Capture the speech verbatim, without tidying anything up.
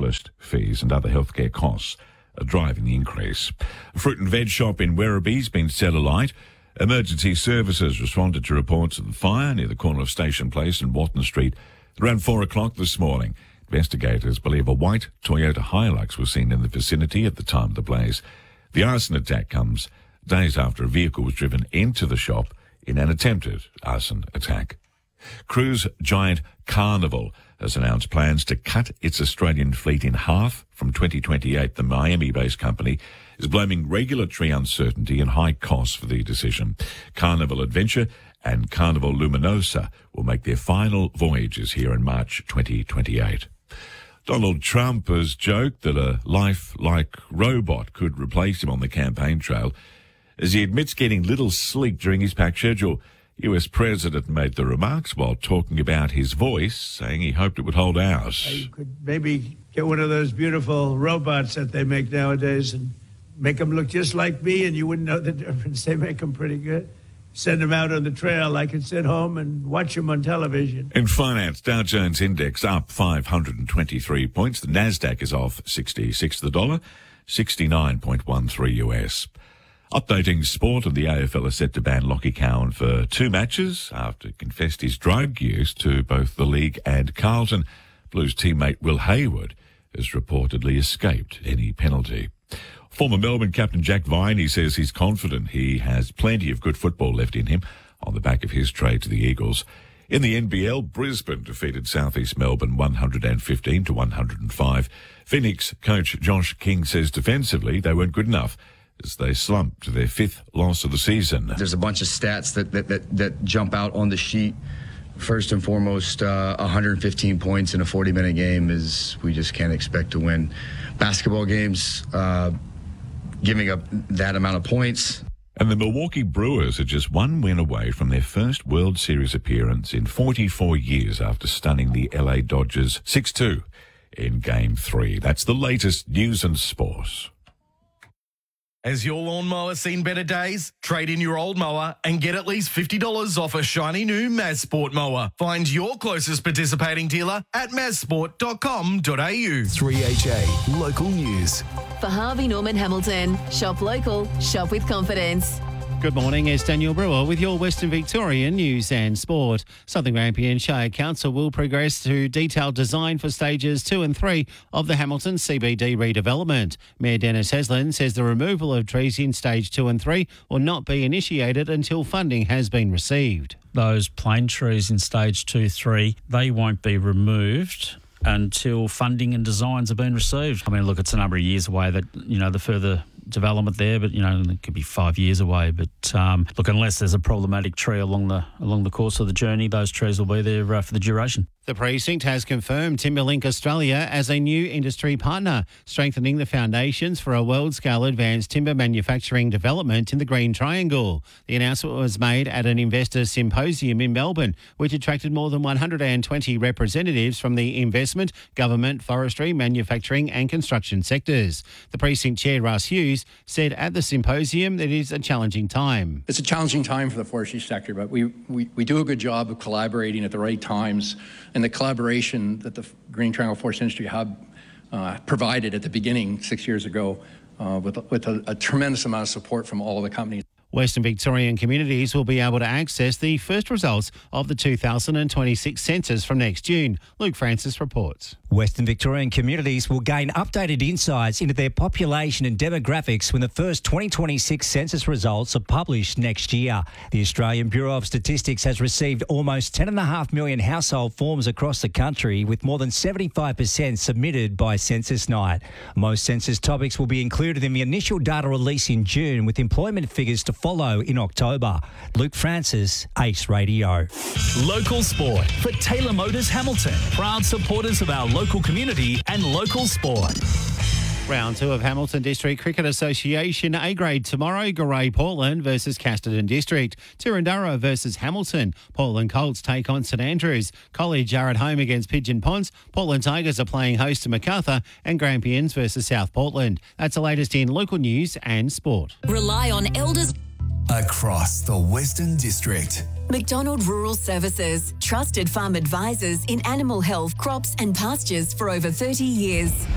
specialist fees and other healthcare costs are driving the increase. A fruit and veg shop in Werribee's been set alight. Emergency services responded to reports of the fire near the corner of Station Place and Watton Street around four o'clock this morning. Investigators believe a white Toyota Hilux was seen in the vicinity at the time of the blaze. The arson attack comes days after a vehicle was driven into the shop in an attempted arson attack. Cruise giant Carnival has announced plans to cut its Australian fleet in half from twenty twenty-eight. The Miami-based company is blaming regulatory uncertainty and high costs for the decision. Carnival Adventure and Carnival Luminosa will make their final voyages here in March twenty twenty-eight. Donald Trump has joked that a lifelike robot could replace him on the campaign trail. As he admits getting little sleep during his packed schedule, U S President made the remarks while talking about his voice, saying he hoped it would hold out. You could maybe get one of those beautiful robots that they make nowadays and make them look just like me, and you wouldn't know the difference. They make them pretty good. Send them out on the trail. I could sit home and watch them on television. In finance, Dow Jones Index up five hundred twenty-three points. The Nasdaq is off sixty-six. The dollar, sixty-nine point one three U S. Updating sport, and the A F L is set to ban Lockie Cowan for two matches after he confessed his drug use to both the league and Carlton. Blues teammate Will Hayward has reportedly escaped any penalty. Former Melbourne captain Jack Viney says he's confident he has plenty of good football left in him on the back of his trade to the Eagles. In the N B L, Brisbane defeated South East Melbourne one hundred fifteen to one hundred five. Phoenix coach Josh King says defensively they weren't good enough as they slumped to their fifth loss of the season. There's a bunch of stats that that, that, that jump out on the sheet. First and foremost, uh, one hundred fifteen points in a forty-minute game is we just can't expect to win basketball games, uh, giving up that amount of points. And the Milwaukee Brewers are just one win away from their first World Series appearance in forty-four years after stunning the L A Dodgers six two in Game three. That's the latest news and sport. Has your lawnmower seen better days? Trade in your old mower and get at least fifty dollars off a shiny new Mazsport mower. Find your closest participating dealer at mazsport dot com dot a u. three H A Local News. For Harvey Norman Hamilton, shop local, shop with confidence. Good morning, it's Daniel Brewer with your Western Victorian news and sport. Southern Grampian Shire Council will progress to detailed design for stages two and three of the Hamilton C B D redevelopment. Mayor Dennis Heslin says the removal of trees in stage two and three will not be initiated until funding has been received. Those plane trees in stage two, three, they won't be removed until funding and designs have been received. I mean, look, it's a number of years away that, you know, the further development there, but, you know, it could be five years away. But, um, look, unless there's a problematic tree along the along the course of the journey, those trees will be there uh, for the duration. The precinct has confirmed Timberlink Australia as a new industry partner, strengthening the foundations for a world-scale advanced timber manufacturing development in the Green Triangle. The announcement was made at an investor symposium in Melbourne, which attracted more than one hundred twenty representatives from the investment, government, forestry, manufacturing and construction sectors. The precinct chair, Russ Hughes, said at the symposium that it is a challenging time. It's a challenging time for the forestry sector, but we, we, we do a good job of collaborating at the right times. And the collaboration that the Green Triangle Forest Industry Hub uh, provided at the beginning six years ago uh, with, with a, a tremendous amount of support from all of the companies. Western Victorian communities will be able to access the first results of the two thousand twenty-six census from next June. Luke Francis reports. Western Victorian communities will gain updated insights into their population and demographics when the first twenty twenty-six census results are published next year. The Australian Bureau of Statistics has received almost ten point five million household forms across the country, with more than seventy-five percent submitted by census night. Most census topics will be included in the initial data release in June, with employment figures to follow in October. Luke Francis, Ace Radio. Local sport for Taylor Motors Hamilton. Proud supporters of our local community and local sport. Round two of Hamilton District Cricket Association A grade tomorrow. Garay Portland versus Casterton District. Tirundurra versus Hamilton. Portland Colts take on St Andrews. College are at home against Pigeon Ponds. Portland Tigers are playing host to Macarthur. And Grampians versus South Portland. That's the latest in local news and sport. Rely on elders across the Western District. McDonald Rural Services, trusted farm advisors in animal health, crops and pastures for over thirty years.